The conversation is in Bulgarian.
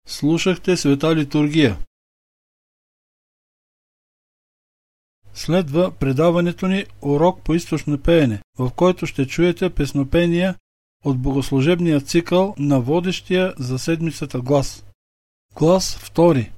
Слушахте Света литургия. Следва предаването ни Урок по източно пеене, в който ще чуете песнопения от богослужебния цикъл на водещия за седмицата глас. Глас втори.